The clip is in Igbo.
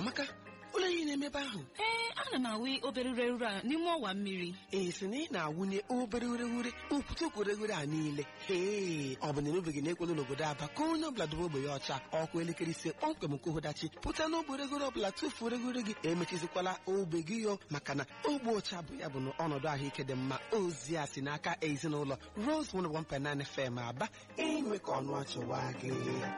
Amaka, ụlọ ihe na-emebe ahụ. Ana m awụ obere ureghure a n'ime ọwa mmiri. Si na ị na-awụnye obere ureghure ukwute ureghure a niile. Ọ bụ na emebeghị n'ekwelu n'obodo Aba ka onye ọbụla dobe ogbe ya ọcha. Ọkụ elekere 5 kpọmkwem nke ụdachi pụta n'ogbe ureghure ọbụla tufuo ureghure gị. Emechizikwala ogbe gị yo, maka na ogbe ọcha bụ ya bụ na ọnọdụ ahụike dị mma. Ozi a si n'aka ezinụlọ Rose 101.9 FM Aba. Ime ka ọnụ achịwa gị.